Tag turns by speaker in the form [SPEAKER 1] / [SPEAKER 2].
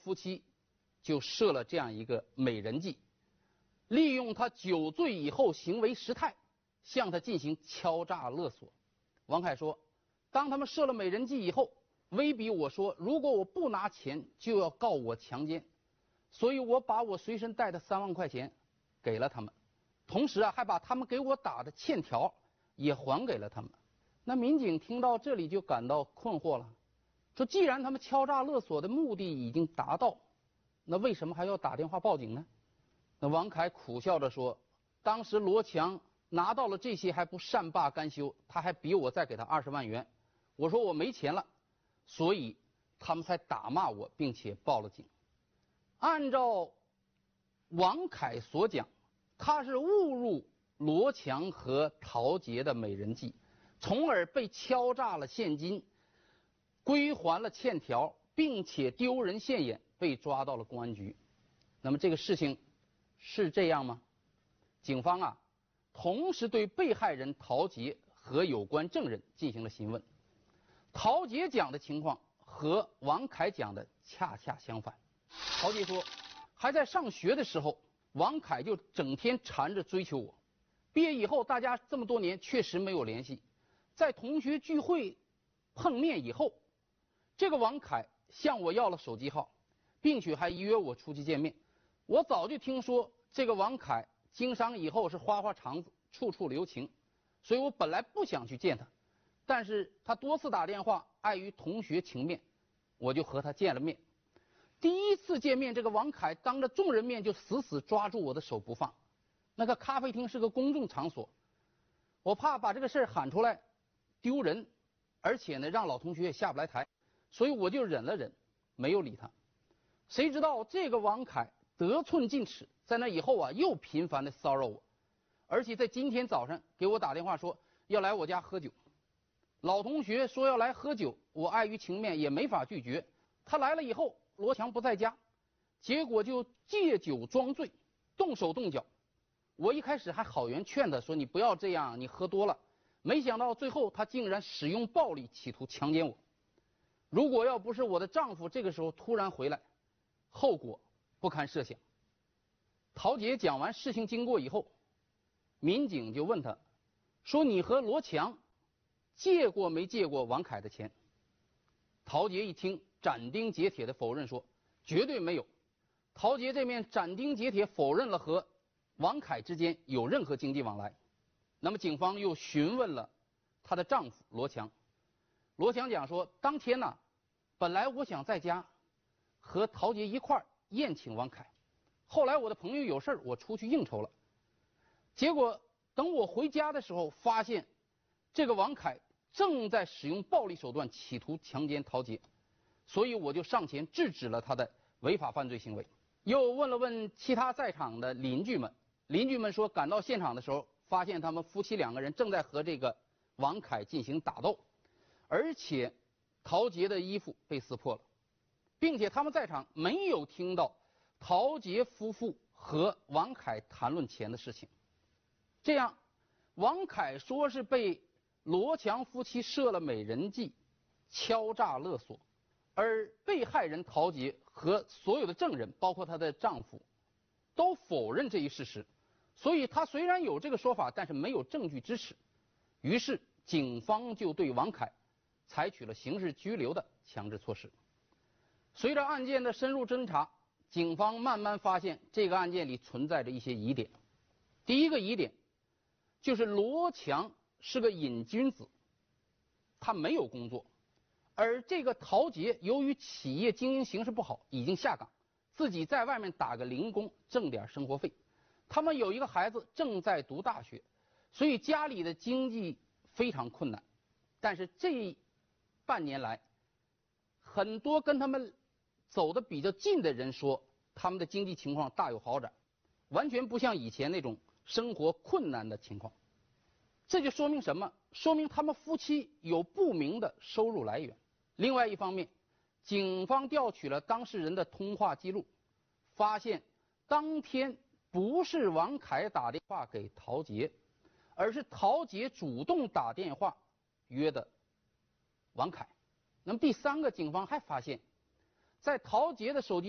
[SPEAKER 1] 夫妻就设了这样一个美人计，利用他酒醉以后行为失态，向他进行敲诈勒索。王凯说，当他们设了美人计以后，威逼我说，如果我不拿钱，就要告我强奸，所以我把我随身带的3万块钱给了他们，同时还把他们给我打的欠条也还给了他们。那民警听到这里就感到困惑了，说既然他们敲诈勒索的目的已经达到，那为什么还要打电话报警呢？那王凯苦笑着说，当时罗强拿到了这些还不善罢甘休，他还逼我再给他20万元，我说我没钱了，所以他们才打骂我，并且报了警。按照王凯所讲，他是误入罗强和陶杰的美人计，从而被敲诈了现金，归还了欠条，并且丢人现眼，被抓到了公安局。那么这个事情是这样吗？警方同时对被害人陶杰和有关证人进行了询问。陶杰讲的情况和王凯讲的恰恰相反。陶杰说，还在上学的时候，王凯就整天缠着追求我。毕业以后，大家这么多年确实没有联系。在同学聚会碰面以后，这个王凯向我要了手机号，并且还约我出去见面。我早就听说这个王凯经商以后是花花肠子，处处留情，所以我本来不想去见他，但是他多次打电话，碍于同学情面，我就和他见了面。第一次见面，这个王凯当着众人面就死死抓住我的手不放。那个咖啡厅是个公众场所，我怕把这个事儿喊出来丢人，而且呢让老同学也下不来台，所以我就忍了忍，没有理他。谁知道这个王凯得寸进尺，在那以后又频繁的骚扰我，而且在今天早上给我打电话说要来我家喝酒。老同学说要来喝酒，我碍于情面也没法拒绝。他来了以后，罗强不在家，结果就借酒装醉，动手动脚。我一开始还好言劝他说，你不要这样，你喝多了。没想到最后他竟然使用暴力企图强奸我。如果要不是我的丈夫这个时候突然回来，后果不堪设想。陶杰讲完事情经过以后，民警就问他说，你和罗强借过没借过王凯的钱？陶杰一听，斩钉截铁的否认说，绝对没有。陶杰这面斩钉截铁否认了和王凯之间有任何经济往来。那么警方又询问了她的丈夫罗强。罗强讲说，当天本来我想在家和陶杰一块儿宴请王凯，后来我的朋友有事我出去应酬了，结果等我回家的时候，发现这个王凯正在使用暴力手段企图强奸陶杰，所以我就上前制止了他的违法犯罪行为。又问了问其他在场的邻居们，邻居们说赶到现场的时候，发现他们夫妻2个人正在和这个王凯进行打斗，而且陶杰的衣服被撕破了，并且他们在场没有听到陶杰夫妇和王凯谈论钱的事情。这样，王凯说是被罗强夫妻设了美人计，敲诈勒索，而被害人陶杰和所有的证人，包括她的丈夫，都否认这一事实。所以他虽然有这个说法，但是没有证据支持。于是警方就对王凯采取了刑事拘留的强制措施。随着案件的深入侦查，警方慢慢发现这个案件里存在着一些疑点。第一个疑点就是罗强是个瘾君子，他没有工作，而这个陶杰由于企业经营形势不好，已经下岗，自己在外面打个零工挣点生活费。他们有一个孩子正在读大学，所以家里的经济非常困难。但是这半年来，很多跟他们走得比较近的人说，他们的经济情况大有好转，完全不像以前那种生活困难的情况。这就说明什么？说明他们夫妻有不明的收入来源。另外一方面，警方调取了当事人的通话记录，发现当天不是王凯打电话给陶杰，而是陶杰主动打电话约的王凯。那么第三个，警方还发现，在陶杰的手机